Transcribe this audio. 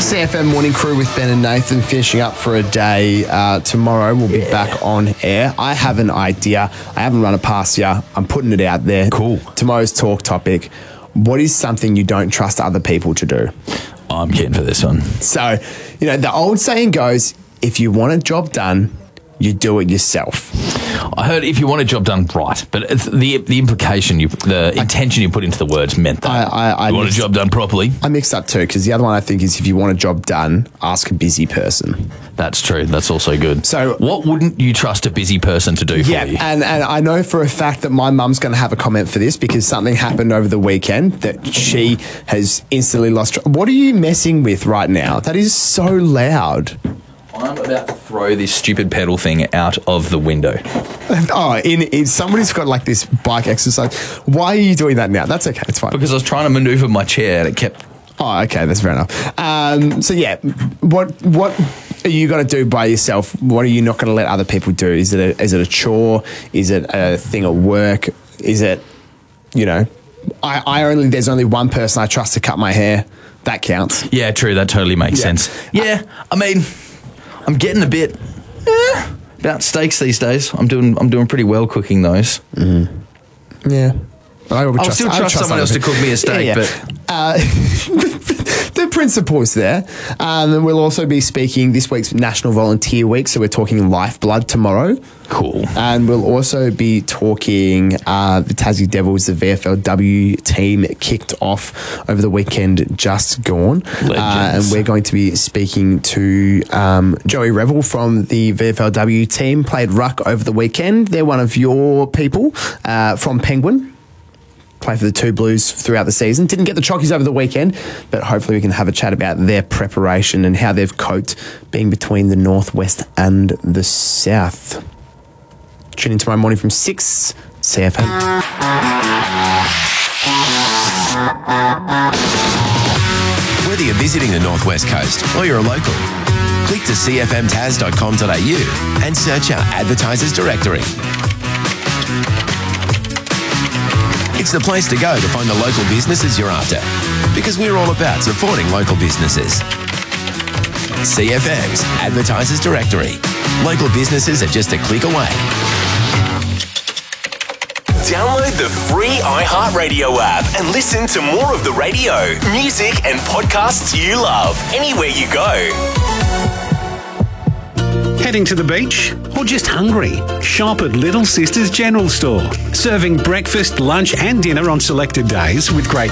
CFM Morning Crew with Ben and Nathan finishing up for a day. Tomorrow we'll be back on air. I have an idea. I haven't run it past you. I'm putting it out there. Cool. Tomorrow's talk topic. What is something you don't trust other people to do? I'm keen for this one. So, the old saying goes, if you want a job done, you do it yourself. I heard if you want a job done right, but it's the implication, the intention you put into the words meant that. You want a job done properly? I mixed up too, because the other one I think is if you want a job done, ask a busy person. That's true. That's also good. So, what wouldn't you trust a busy person to do for you? And I know for a fact that my mum's going to have a comment for this because something happened over the weekend that she has instantly lost. What are you messing with right now? That is so loud. I'm about to throw this stupid pedal thing out of the window. Oh, somebody's got like this bike exercise. Why are you doing that now? That's okay. It's fine. Because I was trying to maneuver my chair and it kept... Oh, okay. That's fair enough. What are you going to do by yourself? What are you not going to let other people do? Is it a chore? Is it a thing at work? Is it, there's only one person I trust to cut my hair. That counts. Yeah, true. That totally makes sense. Yeah, I mean... I'm getting a bit about steaks these days. I'm doing pretty well cooking those. Mm. Yeah, I'll still trust someone else to cook me a steak. But the principle's there. We'll also be speaking this week's National Volunteer Week, so we're talking lifeblood tomorrow. Cool. And we'll also be talking the Tassie Devils, the VFLW team kicked off over the weekend just gone. And we're going to be speaking to Joey Revel from the VFLW team, played ruck over the weekend. They're one of your people from Penguin. Play for the Two Blues throughout the season. Didn't get the chockies over the weekend, but hopefully we can have a chat about their preparation and how they've coped being between the Northwest and the South. Tune in tomorrow morning from 6, CFM. Whether you're visiting the Northwest Coast or you're a local, click to cfmtas.com.au and search our advertisers directory. It's the place to go to find the local businesses you're after, because we're all about supporting local businesses. CFM's Advertisers Directory. Local businesses are just a click away. Download the free iHeartRadio app and listen to more of the radio, music, and podcasts you love anywhere you go. Heading to the beach or just hungry? Shop at Little Sisters General Store. Serving breakfast, lunch and dinner on selected days with great